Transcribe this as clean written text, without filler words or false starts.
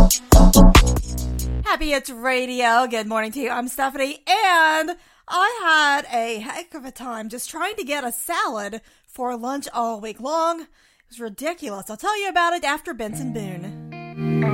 Happy It's Radio. Good morning to you. I'm Stephanie, and I had a heck of a time just trying to get a salad for lunch all week long. It was ridiculous. I'll tell you about it after Benson Boone.